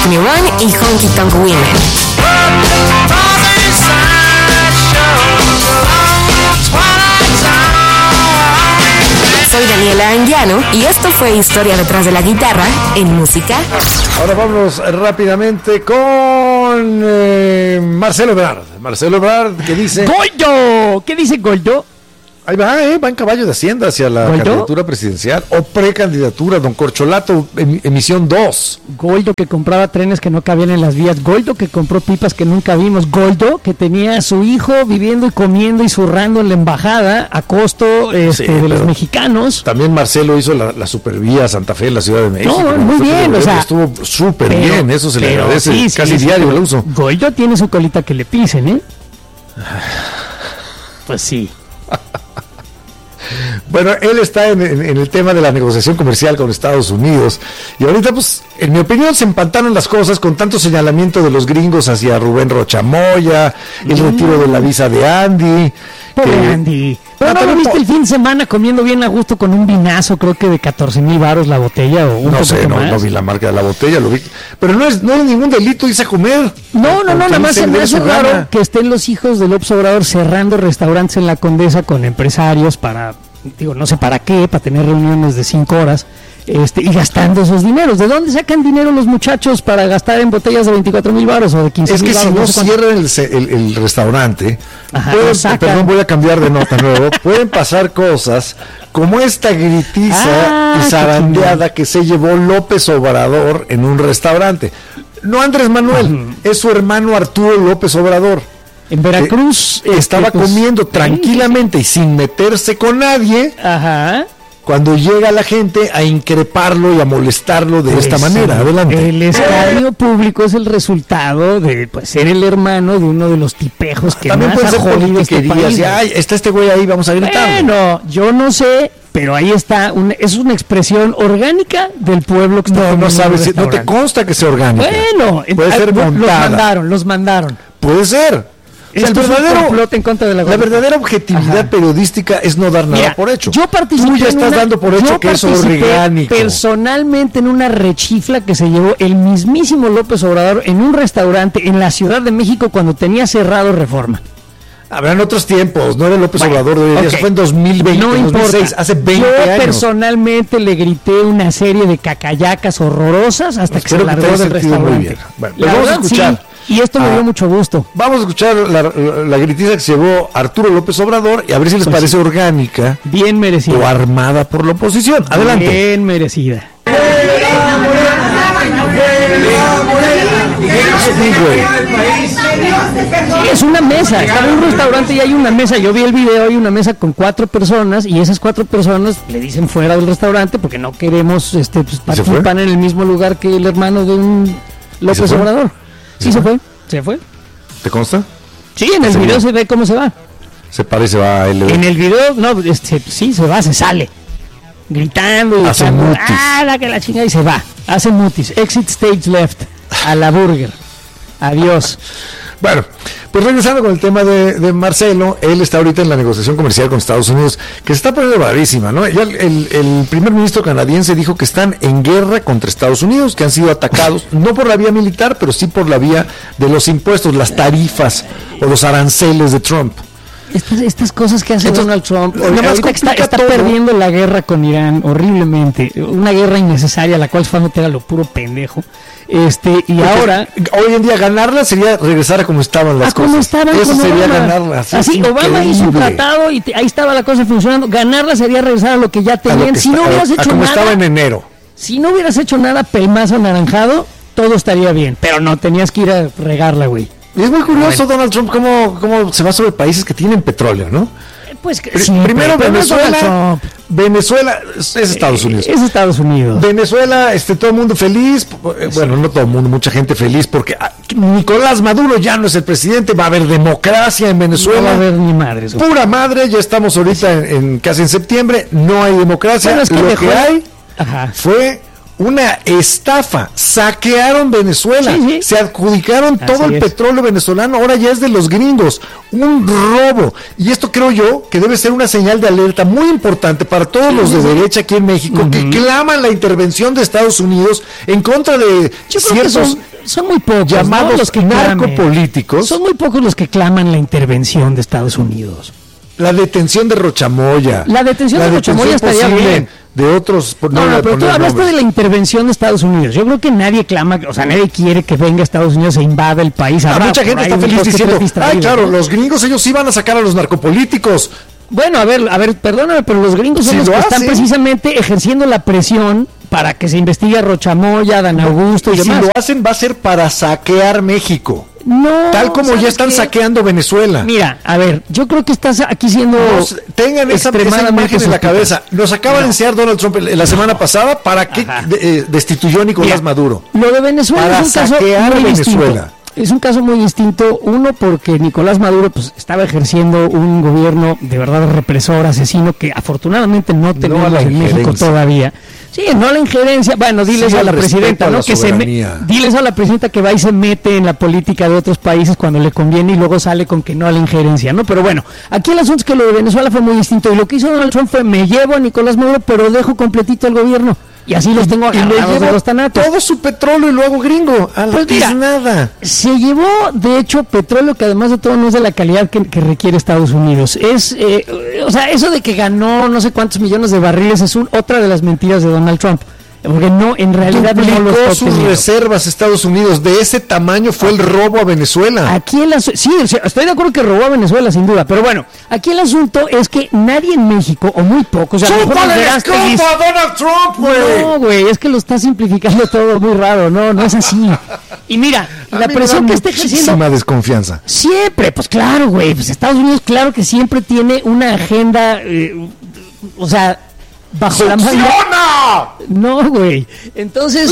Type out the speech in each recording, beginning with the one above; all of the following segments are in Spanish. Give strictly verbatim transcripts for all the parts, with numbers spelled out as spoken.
Me Run y Honky Tonk Women. Soy Daniela Anguiano y esto fue Historia detrás de la guitarra en música. Ahora vamos rápidamente con eh, Marcelo Ebrard. Marcelo Ebrard, que dice... ¡Goldo! ¿Qué dice Goldo? Ahí va, eh, va en caballo de Hacienda hacia la ¿Goldo? candidatura presidencial o precandidatura, don Corcholato, em, emisión dos. Goldo que compraba trenes que no cabían en las vías. Goldo que compró pipas que nunca vimos. Goldo que tenía a su hijo viviendo y comiendo y zurrando en la embajada a costo este, Sí, de los pero mexicanos. También Marcelo hizo la, la supervía a Santa Fe en la Ciudad de México. No, muy bien, o sea, estuvo súper pero- bien, eso se le pero agradece, sí, sí, casi sí, diario pero el uso. Goldo tiene su colita que le pisen, ¿eh? Pues sí. Bueno, él está en, en- en el tema de la negociación comercial con Estados Unidos y ahorita, pues, en mi opinión, se empantaron las cosas con tanto señalamiento de los gringos hacia Rubén Rochamoya, el retiro de la visa de Andy. Pobre que- Andy. Pero Ah, no lo también viste po- el fin de semana comiendo bien a gusto con un vinazo, creo que de catorce mil varos la botella o un No sé, poquito no, más. no vi la marca de la botella, lo vi. Pero no es, no es ningún delito irse a comer. No, no, no, Porque nada más se se me dé hace su raro gana. que estén los hijos del López Obrador cerrando restaurantes en la Condesa con empresarios para, digo, no sé para qué, para tener reuniones de cinco horas, este, y gastando esos dineros. ¿De dónde sacan dinero los muchachos para gastar en botellas de veinticuatro mil varos o de quince Es mil que si varos? no sé cuánto. cierran el, se- el- el restaurante, Ajá, pueden- lo sacan. perdón, voy a cambiar de nota nuevo, pueden pasar cosas como esta gritiza Ah, y qué zarandeada que se llevó López Obrador en un restaurante. No Andrés Manuel, es su hermano Arturo López Obrador. En Veracruz que estaba este, pues, comiendo sí, tranquilamente y sin meterse con nadie, Ajá. cuando llega la gente a increparlo y a molestarlo de esta Pues, manera. sí, Adelante. El escarnio público es el resultado de pues, ser el hermano de uno de los tipejos que También más puede ha ser jodido este politiquería, país. así, ay, está este güey ahí, vamos a gritar. Bueno, yo no sé, pero ahí está, un- es una expresión orgánica del pueblo que está No, no comiendo en sabes, el si- no te restaurante. consta que sea orgánica. Bueno, puede eh, ser los montada. mandaron, los mandaron. Puede ser. O sea, el Esto es un verdadero, complot en contra de la la gobernanza. verdadera objetividad Ajá. periodística es no dar nada Mira, por hecho. Yo participé Tú ya en estás una- dando por yo hecho que es participé orgánico. personalmente en una rechifla que se llevó el mismísimo López Obrador en un restaurante en la Ciudad de México cuando tenía cerrado Reforma. Habrán otros tiempos, no era López Bueno, Obrador de hoy día, ok. eso fue en dos mil veinte, No dos mil seis, importa. hace veinte Yo años. personalmente le grité una serie de cacayacas horrorosas hasta que se Espero que te largó hayas del sentido muy restaurante. bien. Bueno, La pues vamos a verdad, escuchar. sí, y esto me Ah. dio mucho gusto. Vamos a escuchar la, la, la gritiza que se llevó Arturo López Obrador y a ver si les Pues parece sí. orgánica Bien o merecida. armada por la oposición. Adelante. Bien merecida. Sí, güey. Sí, es una mesa, estaba en un restaurante y hay una mesa, yo vi el video, hay una mesa con cuatro personas y esas cuatro personas le dicen fuera del restaurante porque no queremos este pues, fue? participar en el mismo lugar que el hermano de un López fue? Obrador. Sí, se fue, se fue. ¿Te consta? Sí, en el Se video fue. se ve cómo se va. Se parece va a él. En el video, no, este, sí, se va, se sale. Gritando y Hace gritando, mutis. ah, la que la chinga y se va. Hace mutis. Exit stage left. A la burger. Adiós. Bueno, pues regresando con el tema de, de Marcelo, él está ahorita en la negociación comercial con Estados Unidos, que se está poniendo bravísima, ¿no? Ya el, el- el primer ministro canadiense dijo que están en guerra contra Estados Unidos, que han sido atacados, no por la vía militar, pero sí por la vía de los impuestos, las tarifas o los aranceles de Trump. Estas, estas cosas que hace Entonces, Donald Trump, nada más ahorita que está, complica está todo. perdiendo la guerra con Irán horriblemente, una guerra innecesaria, la cual se fue a meter a lo puro pendejo. Este, y Porque ahora, hoy en día ganarla sería regresar a como estaban las a como cosas. estaban Eso con sería Obama. ganarla. sí, Así, es Obama hizo un increíble. tratado y te- ahí estaba la cosa funcionando. Ganarla sería regresar a lo que ya A lo tenían. que Si no está- hubieras a hecho como nada, estaba en enero. si no hubieras hecho nada pelmazo anaranjado, todo estaría bien. Pero no, tenías que ir a regarla, güey. Y es muy curioso Donald Trump cómo, cómo se va sobre países que tienen petróleo, ¿no? Pues que- Pri- sí, Primero pero no es Donald Venezuela, Trump. Venezuela es es Estados Unidos. Es Estados Unidos. Venezuela, este, todo el mundo feliz, eh, bueno, no todo el mundo, mucha gente feliz porque ah, Nicolás Maduro ya no es el presidente, va a haber democracia en No Venezuela. va a haber ni madres, güey. Pura madre, ya estamos ahorita en, en- casi en septiembre, no hay democracia, Bueno, es que lo dejó- que hay Ajá. fue una estafa, saquearon Venezuela, Sí, sí. se adjudicaron Así todo el es. petróleo venezolano, ahora ya es de los gringos, un robo. Y esto creo yo que debe ser una señal de alerta muy importante para todos los de derecha aquí en México que claman la intervención de Estados Unidos en contra de Yo creo que ciertos, son- son muy pocos, llamados ¿no? los que narcopolíticos. Son muy pocos los que claman la intervención de Estados Unidos. La detención de Rochamoya. La detención la de Rochamoya estaría bien. De otros. Por no, no, no pero tú hablaste nombres. de la intervención de Estados Unidos. Yo creo que nadie clama, o sea, nadie quiere que venga a Estados Unidos e invada el país. Habrá, mucha gente está feliz diciendo, ay, claro, ¿no? Los gringos ellos sí van a sacar a los narcopolíticos. Bueno, a ver, a ver, perdóname, pero los gringos son sí los que hacen. Están precisamente ejerciendo la presión para que se investigue a Rochamoya, Dan Augusto y, y demás. Si lo hacen va a ser para saquear México. No, tal como ya están qué? saqueando Venezuela. Mira, a ver, yo creo que estás aquí siendo Nos, tengan esa, esa imagen en la cabeza. Nos acaba no. de enseñar Donald Trump la semana pasada para que de, eh, destituyó a Nicolás Mira, Maduro. Lo de Venezuela para es un caso saquear muy Venezuela. Distinto. Es un caso muy distinto, uno porque Nicolás Maduro pues estaba ejerciendo un gobierno de verdad represor, asesino, que afortunadamente no tenemos no en México todavía. Sí, no a la injerencia, bueno, diles sí, a la presidenta, ¿no? La que se me, diles a la presidenta que va y se mete en la política de otros países cuando le conviene y luego sale con que no a la injerencia, ¿no? Pero bueno, aquí el asunto es que lo de Venezuela fue muy distinto y lo que hizo Donald Trump fue me llevo a Nicolás Maduro pero dejo completito el gobierno. Y así los tengo agarrados de los tanatos. Todo su petróleo y luego gringo. A la pues mira, nada. Se llevó, de hecho, petróleo que además de todo no es de la calidad que, que requiere Estados Unidos. Es, eh, o sea, eso de que ganó no sé cuántos millones de barriles es un, otra de las mentiras de Donald Trump. Porque no, en realidad duplicó no lo sus reservas Estados Unidos. De ese tamaño fue el robo a Venezuela. Aquí el asu- sí, estoy de acuerdo que robó a Venezuela sin duda, pero bueno, aquí el asunto es que nadie en México o muy pocos. ¡Chúpale el escopo a Donald Trump, güey! No, güey, es que lo está simplificando todo muy raro. No, no es así. Y mira, a la presión que está ejerciendo. Muchísima desconfianza. Siempre, pues claro, güey, pues Estados Unidos, claro que siempre tiene una agenda, eh, o sea. Bajo la manga. No, güey. Entonces,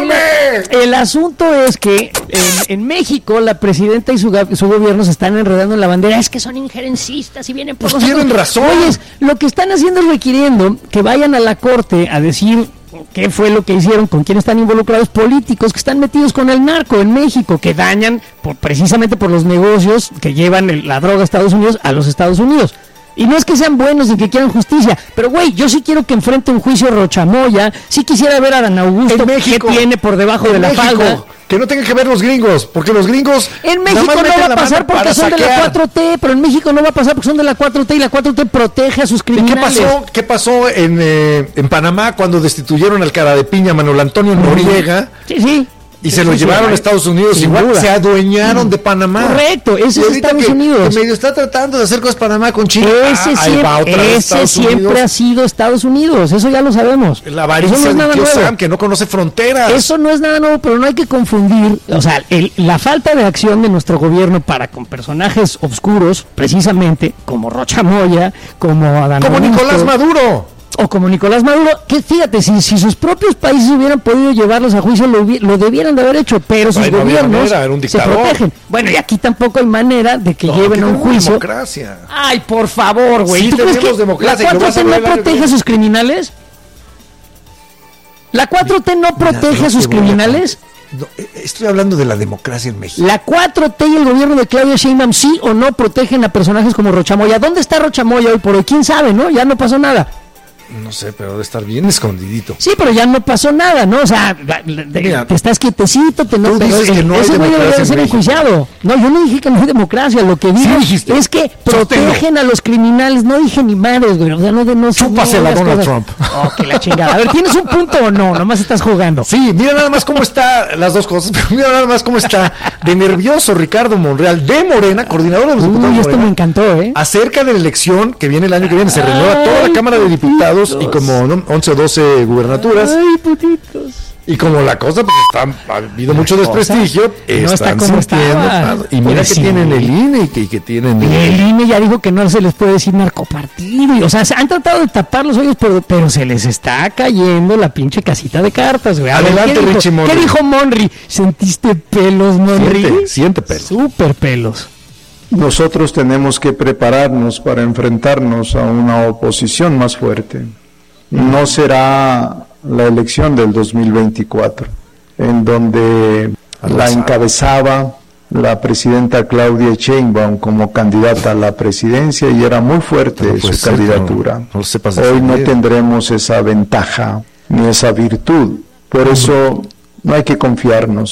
el, el asunto es que en, en México la presidenta y su, su gobierno se están enredando en la bandera. Es que son injerencistas y vienen por pues tienen razón. Oye, lo que están haciendo es requiriendo que vayan a la corte a decir qué fue lo que hicieron, con quién están involucrados políticos que están metidos con el narco en México, que dañan por, precisamente por los negocios que llevan el, la droga a Estados Unidos a los Estados Unidos. Y no es que sean buenos ni que quieran justicia, pero güey, yo sí quiero que enfrente un juicio Rochamoya, sí quisiera ver a Dan Augusto qué tiene por debajo de la México, falda. Que no tengan que ver los gringos, porque los gringos... En México no va a pasar porque son saquear. de la cuatro T, pero en México no va a pasar porque son de la cuatro T y la cuatro T protege a sus criminales. ¿Y qué pasó, qué pasó en, eh, en Panamá cuando destituyeron al cara de piña Manuel Antonio Noriega? Sí, sí. Y se lo sí, llevaron sí, a Estados Unidos, igual duda. Se adueñaron de Panamá. Correcto, ese es Estados que, Unidos. Que medio está tratando de hacer cosas Panamá con Chile. Ese, ah, siempre, va otra vez ese siempre ha sido Estados Unidos, eso ya lo sabemos. La avaricia no de Sam, que no conoce fronteras. Eso no es nada nuevo, pero no hay que confundir, o sea, el, la falta de acción de nuestro gobierno para con personajes oscuros, precisamente, como Rochamoya, como Adán Como Augusto, Nicolás Maduro. O como Nicolás Maduro, que fíjate, si, si sus propios países hubieran podido llevarlos a juicio, lo, lo debieran de haber hecho, pero sus bueno, gobiernos manera, un se protegen. Bueno, y aquí tampoco hay manera de que no, lleven a un juicio. Democracia. Ay, por favor, güey. Sí, ¿Tú crees que democracia, la cuatro T no protege a sus criminales? ¿La cuatro T no protege a sus criminales? No, estoy hablando de la democracia en México. La cuatro T y el gobierno de Claudia Sheinbaum sí o no protegen a personajes como Rochamoya. ¿Dónde está Rochamoya hoy por hoy? ¿Quién sabe, no? Ya no pasó nada. No sé, pero debe estar bien escondidito. Sí, pero ya no pasó nada, ¿no? O sea, de, Mira, te estás quietecito, te no, tú dices que no hay ese güey debería ser México. enjuiciado. No, yo no dije que no hay democracia, lo que dije sí, es que protegen Sostengo. a los criminales, no dije ni madres, güey, o sea, no de no Chúpasela no, Donald cosas. Trump. Oh, que la chingada. A ver, ¿tienes un punto o no? Nomás estás jugando. Sí, mira nada más cómo está las dos cosas, pero mira nada más cómo está de nervioso Ricardo Monreal de Morena, coordinador de los diputados. Uy, esto Morena, me encantó, ¿eh? Acerca de la elección que viene el año que viene, se renueva toda la Cámara de Diputados y como ¿no? once o doce gubernaturas. Ay, putitos. Y como la cosa, pues está, ha habido mucho desprestigio, no está como estaba. Y mira pues que sí. tienen el I N E y que, y que tienen el... el I N E ya dijo que no se les puede decir narcopartido. Y, o sea, se han tratado de tapar los hoyos, pero, pero se les está cayendo la pinche casita de cartas, güey. Adelante, ver, Richie Monry. ¿Qué dijo Monry? ¿Sentiste pelos, Monry? Siente, siente pelos. Súper pelos. Nosotros tenemos que prepararnos para enfrentarnos a una oposición más fuerte. No será la elección del dos mil veinticuatro, en donde la encabezaba la presidenta Claudia Sheinbaum como candidata a la presidencia y era muy fuerte su candidatura. No, no Hoy no tendremos esa ventaja ni esa virtud. Por eso no hay que confiarnos.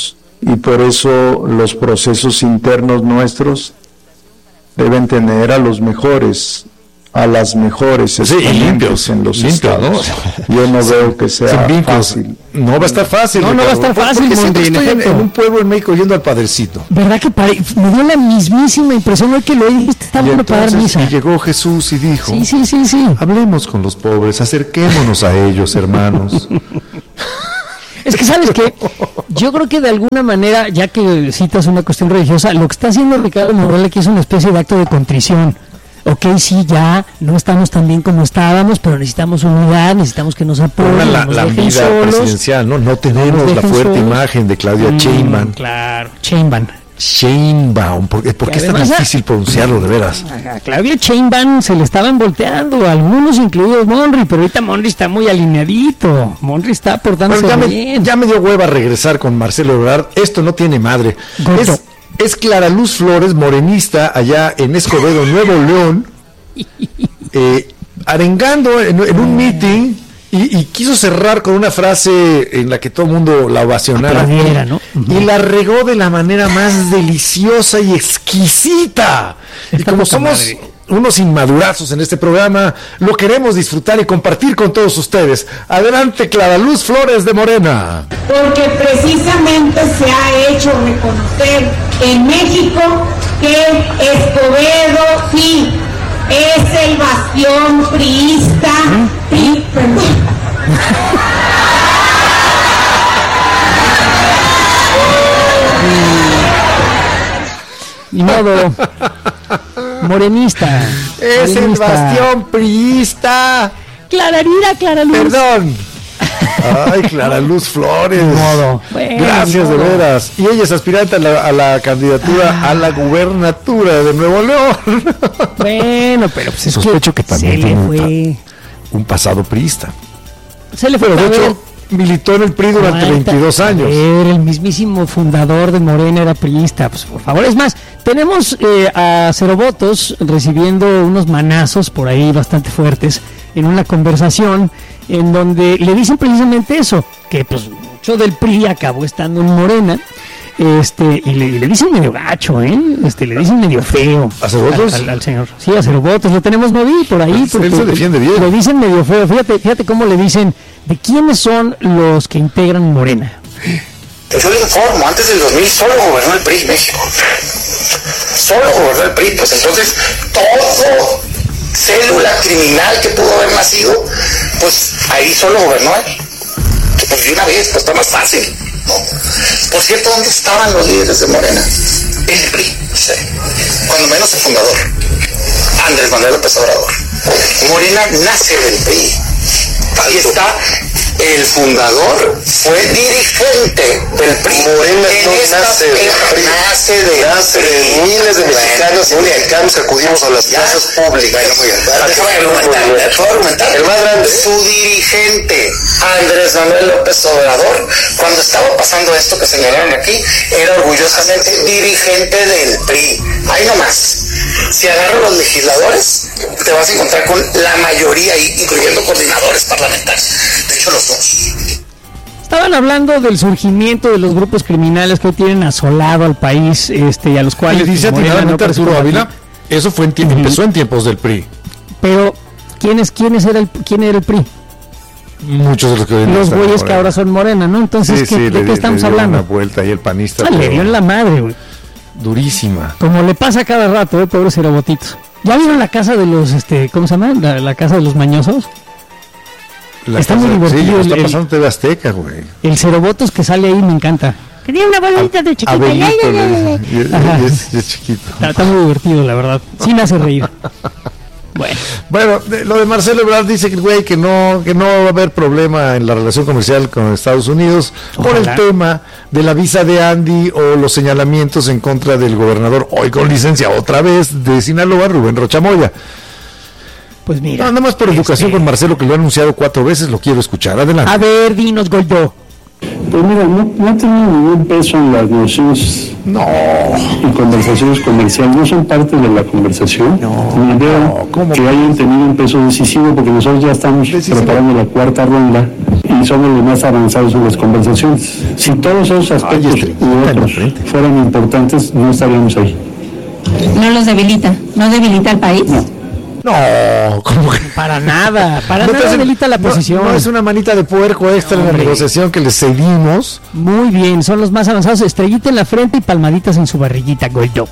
y por eso los procesos internos nuestros deben tener a los mejores, a las mejores sí, limpios en los limpios, estados. ¿no? Yo no veo que sea fácil. No va a estar fácil. No, no va a estar fácil. Porque siempre estoy en, en un pueblo en México yendo al Padrecito. ¿Verdad que pare... me dio la mismísima impresión hoy que lo dijiste? Estaba bueno para dar misa. Y llegó Jesús y dijo: sí, sí, sí, sí. Hablemos con los pobres, acerquémonos a ellos, hermanos. Es que, ¿sabes qué? Yo creo que de alguna manera, ya que citas una cuestión religiosa, lo que está haciendo Ricardo Monreal aquí es una especie de acto de contrición. Ok, sí, ya no estamos tan bien como estábamos, pero necesitamos unidad, necesitamos que nos apoyen, la, nos la dejen vida solos, presidencial, ¿no? No tenemos la fuerte solos. Imagen de Claudia mm, Sheinbaum. Claro, Sheinbaum. Sheinbaum, ¿por, ¿por qué es tan difícil a, pronunciarlo, de veras? A Claudia Sheinbaum se le estaban volteando, algunos incluidos Monri, pero ahorita Monri está muy alineadito, Monri está portándose bueno, ya bien. Me, ya me dio hueva regresar con Marcelo Ebrard, esto no tiene madre. Es, es Clara Luz Flores, morenista, allá en Escobedo, Nuevo León, eh, arengando en, en un meeting. Y, y quiso cerrar con una frase en la que todo el mundo la ovacionara, ¿no? Uh-huh. Y la regó de la manera más deliciosa y exquisita. Esta y como somos madre. unos inmadurazos en este programa, lo queremos disfrutar y compartir con todos ustedes. Adelante, Clara Luz Flores de Morena. Porque precisamente se ha hecho reconocer en México que Escobedo sí es el bastión priista. ¿Eh? Pri, perdón. Ni modo. Morenista. Es morenista. El bastión priista. Clararira, Clara Luz. Perdón. Ay, Clara Luz Flores. Modo. Bueno, gracias, modo. De veras. Y ella es aspirante a la, a la candidatura ah. a la gubernatura de Nuevo León. Bueno, pero pues es sospecho que, que también tiene un, un pasado priista. Se le fue. Pero de hecho militó en el P R I durante Marta, veintidós años. Era el mismísimo fundador de Morena, era priista. Pues por favor, es más, tenemos eh, a Cero Votos recibiendo unos manazos por ahí bastante fuertes en una conversación en donde le dicen precisamente eso, que pues mucho del P R I acabó estando en Morena, este y le, y le dicen medio gacho, ¿eh? Este, le dicen medio feo. ¿A Cero Votos? Al, al, al señor. Sí, a Cero Votos, lo tenemos movido por ahí. Porque él se defiende bien. Lo dicen medio feo, fíjate, fíjate cómo le dicen, ¿de quiénes son los que integran Morena? Yo le informo, antes del dos mil solo gobernó el P R I México. Solo gobernó el P R I, pues entonces todo célula criminal que pudo haber nacido, pues ahí solo gobernó él. Pues de una vez, pues está más fácil, ¿no? Por cierto, ¿dónde estaban los líderes de Morena? El P R I, sí. Cuando menos el fundador, Andrés Manuel López Obrador. Morena nace del P R I. Ahí está. El fundador fue dirigente del P R I. Morena no nace del P R I. Nace de, nace de miles de mexicanos y mexicanos que acudimos a las plazas públicas. Déjame argumentar, déjame argumentar. El más grande. Su dirigente, Andrés Manuel López Obrador, cuando estaba pasando esto que señalaron aquí, era orgullosamente dirigente del P R I. Ahí nomás. Si agarro los legisladores, te vas a encontrar con la mayoría, incluyendo coordinadores parlamentarios. De hecho, los dos. Estaban hablando del surgimiento de los grupos criminales que hoy tienen asolado al país, este, y a los cuales... Y dice atinadamente Arturo Ávila, eso fue en tie- uh-huh. empezó en tiempos del P R I. Pero, ¿quiénes, quiénes era el, quién era el P R I? Muchos de los que los güeyes que ahora son Morena, ¿no? Entonces, sí, ¿qué, sí, ¿de le, qué estamos le dio hablando? Una vuelta y el panista. Ah, le dio en la madre, güey. Durísima. Como le pasa cada rato, eh, pobres cerobotitos. ¿Ya vieron la casa de los, este, ¿cómo se llama? La, la casa de los mañosos. La está casa, muy divertido. Sí, está el, pasando T V Azteca, güey. El cerobotos que sale ahí me encanta. Que tiene una bolita de chiquita. Abelito, ya, ya, ya, ya. Y es, es chiquito. Está, está muy divertido, la verdad. Sí me hace reír. Bueno, bueno de, lo de Marcelo Ebrard dice que güey que no que no va a haber problema en la relación comercial con Estados Unidos. Ojalá. Por el tema de la visa de Andy o los señalamientos en contra del gobernador, hoy con licencia otra vez, de Sinaloa, Rubén Rocha Moya. Pues mira. No, nada más por este... educación con Marcelo, que lo ha anunciado cuatro veces, lo quiero escuchar. Adelante. A ver, dinos, Goldó. Pues mira, no, no tienen ningún peso en las negociaciones no. y conversaciones comerciales, no son parte de la conversación. No, Ni veo no, ¿cómo que hayan tenido un peso decisivo, porque nosotros ya estamos decisivo. preparando la cuarta ronda y y somos los más avanzados en las conversaciones. Si todos esos aspectos Ay, u otros fueran importantes, no estaríamos ahí. No los debilita, no debilita al país. No. No, como que Para nada, para no nada hacen- debilita la no- posición. No, es una manita de puerco extra en la Hombre. negociación que les cedimos. Muy bien, son los más avanzados. Estrellita en la frente y palmaditas en su barriguita, gordo.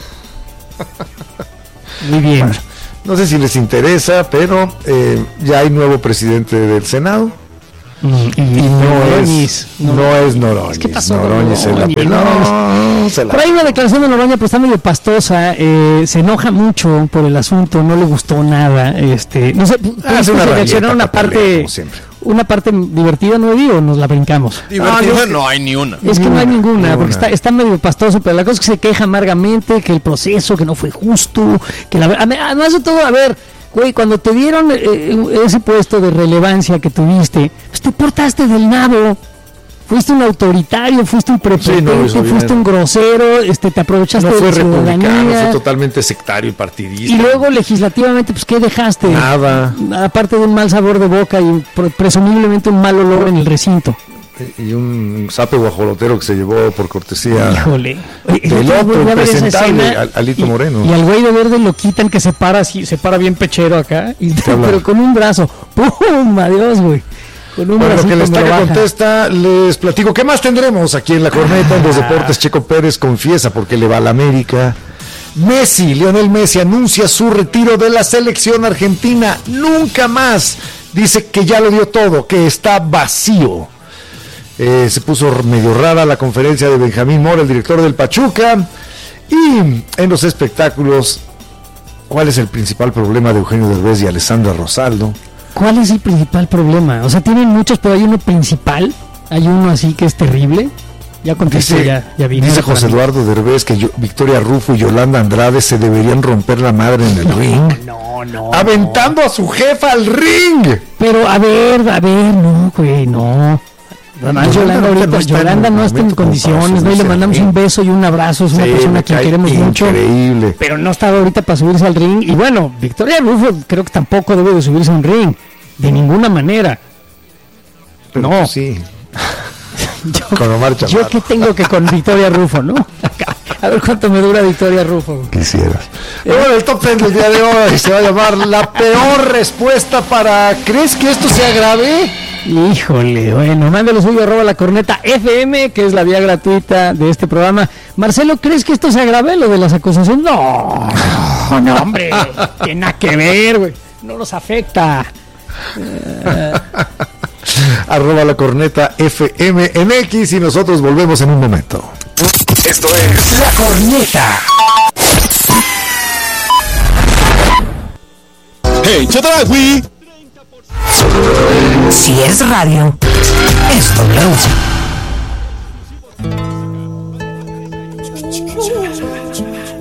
Muy bien. No sé si les interesa, pero eh, ya hay nuevo presidente del Senado. Mm, y, Y no Noroñis, es, no. no es Noroñis. ¿Qué pasó con Noroñis se la Noroñis? peló. Noroñis. Se la- Por ahí una declaración de Noroña, pues está medio pastosa, eh, se enoja mucho por el asunto, no le gustó nada, este, no sé, Hace una reaccionar rabieta una para pelear, parte, como siempre. una parte divertida, no digo, nos la brincamos. Divertida no hay ni una. Es que no hay ninguna, Ninguna. porque está, está medio pastoso, pero la cosa es que se queja amargamente, que el proceso, que no fue justo, que la ame- además de todo, a ver, güey, cuando te dieron eh, ese puesto de relevancia que tuviste, pues te portaste del nabo. Fuiste un autoritario, fuiste un prepotente, Sí, no lo hizo bien. fuiste un grosero, este, te aprovechaste No de fue la republicano, ciudadanía. fue totalmente sectario y partidista. Y luego legislativamente, pues ¿qué dejaste? Nada. Aparte de un mal sabor de boca y pre- presumiblemente un mal olor en el recinto. Y un sape guajolotero que se llevó por cortesía. Híjole. Oye, el Del otro otro volví a ver esa impresentable, escena Al- Alito y- Moreno. Y al güey de verde lo quitan que se para así, se para bien pechero acá, y, habla? pero con un brazo. ¡Pum! Adiós, güey. Con un Bueno, lo bracito que el me lo Estaca baja. contesta, les platico. ¿Qué más tendremos aquí en la corneta? En los deportes, Checo Pérez confiesa porque le va a la América. Messi, Lionel Messi, anuncia su retiro de la selección argentina. Nunca más. Dice que ya lo dio todo, que está vacío. Eh, se puso medio rara la conferencia de Benjamín Mora, el director del Pachuca. Y en los espectáculos, ¿cuál es el principal problema de Eugenio Derbez y Alessandra Rosaldo? ¿Cuál es el principal problema? O sea, tienen muchos, pero hay uno principal. Hay uno así que es terrible. Ya contesté, Dice, ya, ya vi. dice No, para José mí. Eduardo Derbez que yo- Victoria Rufo y Yolanda Andrade se deberían romper la madre en el ring. No, no. Aventando a su jefa al ring. Pero a ver, a ver, no, güey, no. Además, Yolanda Yolanda, ahorita ahorita, no está Yolanda en no un está en momento como para condiciones, ¿no? Y le subirse mandamos al un ring. beso y un abrazo. Es una Sí, persona me a quien cae queremos mucho. increíble. Pero no está ahorita para subirse al ring. Y bueno, Victoria Rufo creo que tampoco debe de subirse a un ring. De ninguna manera. Pero No. pues sí. Con Omar Yo Chaparro. qué tengo que con Victoria Rufo, ¿no? A ver cuánto me dura Victoria Rufo. Quisieras. Y bueno, el top ten del día de hoy se va a llamar la peor respuesta para ¿crees que esto sea grave? Híjole, bueno, mándalo suyo, arroba la corneta F M, que es la vía gratuita de este programa. Marcelo, ¿crees que esto sea grave, lo de las acusaciones? No, no, no, hombre, tiene nada que ver, güey, no nos afecta. Eh, Arroba la corneta F M en X y nosotros volvemos en un momento. Esto es La Corneta. Hey, Chedragui. Si es radio, es W.